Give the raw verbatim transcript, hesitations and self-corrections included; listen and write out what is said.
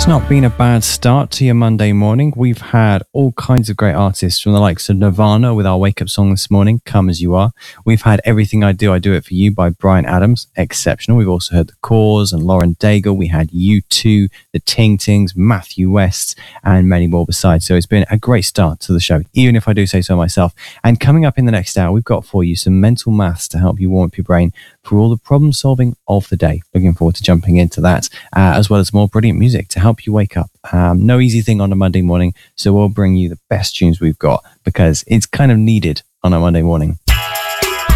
It's not been a bad start to your Monday morning. We've had all kinds of great artists from the likes of Nirvana with our wake up song this morning, Come As You Are. We've had Everything I Do, I Do It For You by Bryan Adams, exceptional. We've also heard The Cause and Lauren Daigle. We had U two, The Ting Tings, Matthew West, and many more besides. So it's been a great start to the show, even if I do say so myself. And coming up in the next hour, we've got for you some mental maths to help you warm up your brain for all the problem solving of the day. Looking forward to jumping into that, uh, as well as more brilliant music to help you wake up. Um, no easy thing on a Monday morning, so we'll bring you the best tunes we've got because it's kind of needed on a Monday morning.